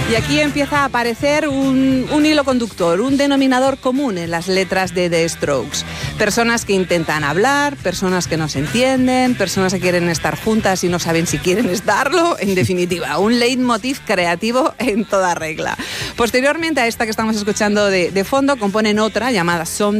Y aquí empieza a aparecer un hilo conductor, un denominador común en las letras de The Strokes. Personas que intentan hablar, personas que no se entienden, personas que quieren estar juntas y no saben si quieren estarlo. En definitiva, un leitmotiv creativo en toda regla. Posteriormente a esta que estamos escuchando de fondo, componen otra llamada Some